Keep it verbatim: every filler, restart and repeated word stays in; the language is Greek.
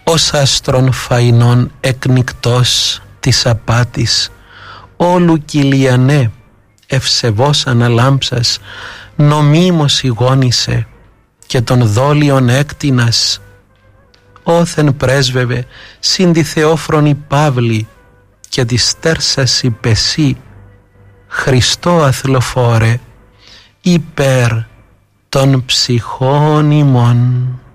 ως άστρον φαϊνών εκνικτός της απάτης, όλου Κιλιανέ ευσεβώς αναλάμψας, νομίμως ηγόνησε και των δόλιων έκτινας, όθεν πρέσβευε συν τη Θεόφρονη Παύλη και τη στέρσας υπεσί, Χριστό αθλοφόρε υπέρ των ψυχών ημών.